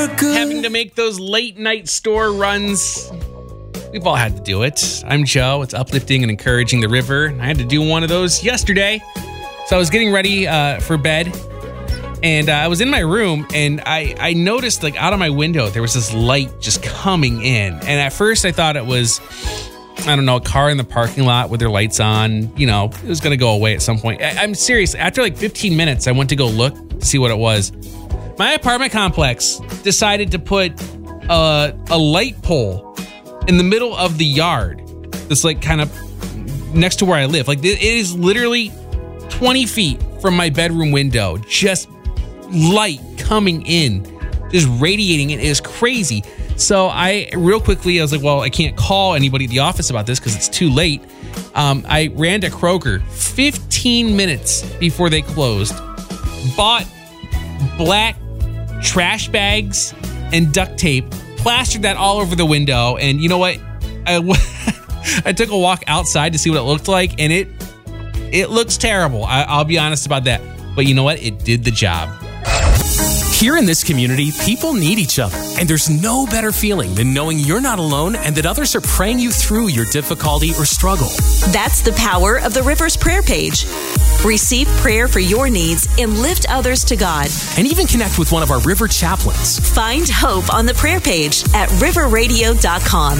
having to make those late night store runs. We've all had to do it. I'm Joe. It's uplifting and encouraging the river. I had to do one of those yesterday. So I was getting ready for bed, and I was in my room, and I noticed, like, out of my window, there was this light just coming in. And at first I thought it was, I don't know, a car in the parking lot with their lights on. You know, it was going to go away at some point. I'm serious. After like 15 minutes, I went to go look to see what it was. My apartment complex decided to put a light pole in the middle of the yard. That's like kind of next to where I live. Like, it is literally 20 feet from my bedroom window. Just light coming in, just radiating. It is crazy. So I was like, well, I can't call anybody at the office about this because it's too late. I ran to Kroger 15 minutes before they closed, bought black trash bags and duct tape, plastered that all over the window. And you know what? I took a walk outside to see what it looked like, and it looks terrible. I'll be honest about that. But you know what? It did the job. Here in this community, people need each other, and there's no better feeling than knowing you're not alone and that others are praying you through your difficulty or struggle. That's the power of the River's prayer page. Receive prayer for your needs and lift others to God. And even connect with one of our River chaplains. Find hope on the prayer page at riverradio.com.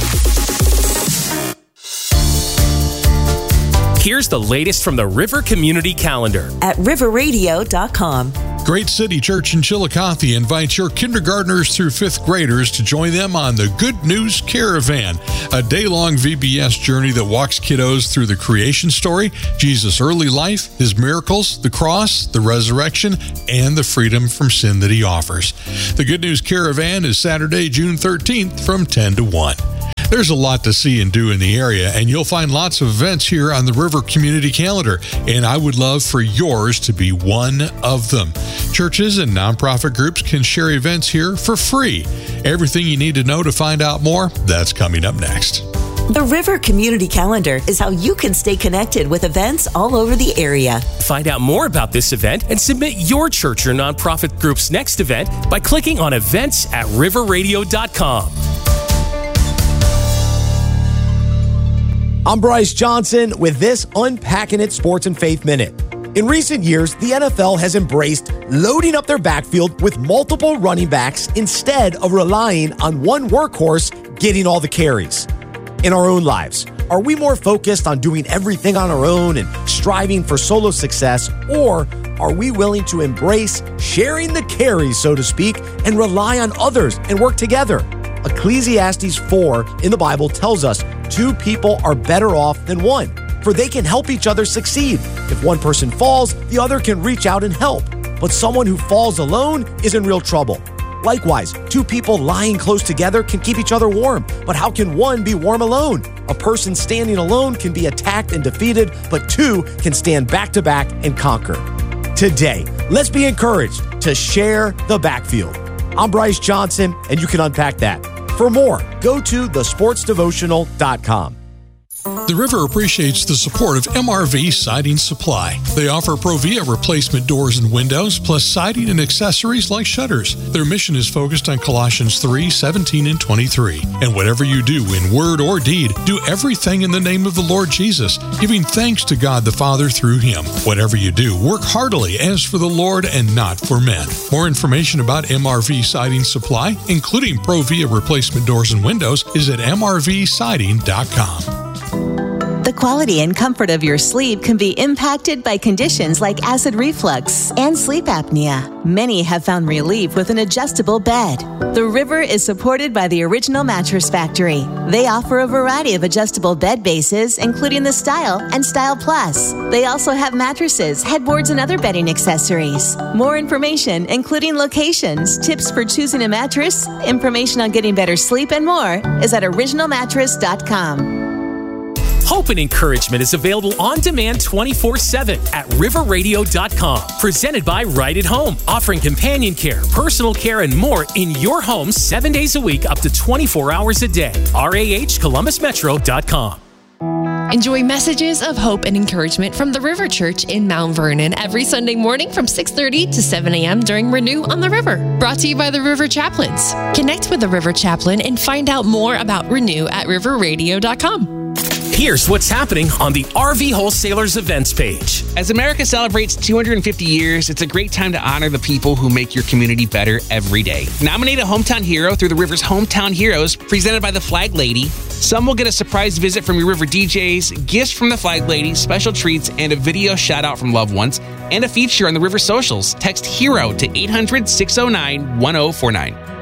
Here's the latest from the River Community Calendar at riverradio.com. Great City Church in Chillicothe invites your kindergartners through 5th graders to join them on the Good News Caravan, a day-long VBS journey that walks kiddos through the creation story, Jesus' early life, his miracles, the cross, the resurrection, and the freedom from sin that he offers. The Good News Caravan is Saturday, June 13th from 10 to 1. There's a lot to see and do in the area, and you'll find lots of events here on the River Community Calendar, and I would love for yours to be one of them. Churches and nonprofit groups can share events here for free. Everything you need to know to find out more, that's coming up next. The River Community Calendar is how you can stay connected with events all over the area. Find out more about this event and submit your church or nonprofit group's next event by clicking on events at riverradio.com. I'm Bryce Johnson with this Unpacking It Sports and Faith Minute. In recent years, the NFL has embraced loading up their backfield with multiple running backs instead of relying on one workhorse getting all the carries. In our own lives, are we more focused on doing everything on our own and striving for solo success, or are we willing to embrace sharing the carries, so to speak, and rely on others and work together? Ecclesiastes 4 in the Bible tells us 2 people are better off than one, for they can help each other succeed. If one person falls, the other can reach out and help. But someone who falls alone is in real trouble. Likewise, 2 people lying close together can keep each other warm. But how can one be warm alone? A person standing alone can be attacked and defeated, but 2 can stand back to back and conquer. Today, let's be encouraged to share the backfield. I'm Bryce Johnson, and you can unpack that. For more, go to thesportsdevotional.com. The River appreciates the support of MRV Siding Supply. They offer Provia replacement doors and windows, plus siding and accessories like shutters. Their mission is focused on Colossians 3:17 and 23. And whatever you do in word or deed, do everything in the name of the Lord Jesus, giving thanks to God the Father through him. Whatever you do, work heartily as for the Lord and not for men. More information about MRV Siding Supply, including Provia replacement doors and windows, is at mrvsiding.com. The quality and comfort of your sleep can be impacted by conditions like acid reflux and sleep apnea. Many have found relief with an adjustable bed. The River is supported by the Original Mattress Factory. They offer a variety of adjustable bed bases, including the Style and Style Plus. They also have mattresses, headboards, and other bedding accessories. More information, including locations, tips for choosing a mattress, information on getting better sleep, and more, is at originalmattress.com. Hope and encouragement is available on demand 24/7 at riverradio.com. Presented by Right at Home, offering companion care, personal care, and more in your home 7 days a week, up to 24 hours a day. RAHColumbusmetro.com. Enjoy messages of hope and encouragement from the River Church in Mount Vernon every Sunday morning from 6:30 to 7 a.m. during Renew on the River. Brought to you by the River Chaplains. Connect with the River Chaplain and find out more about Renew at riverradio.com. Here's what's happening on the RV Wholesalers events page. As America celebrates 250 years, it's a great time to honor the people who make your community better every day. Nominate a hometown hero through the River's Hometown Heroes, presented by the Flag Lady. Some will get a surprise visit from your River DJs, gifts from the Flag Lady, special treats, and a video shout out from loved ones, and a feature on the River socials. Text HERO to 800-609-1049.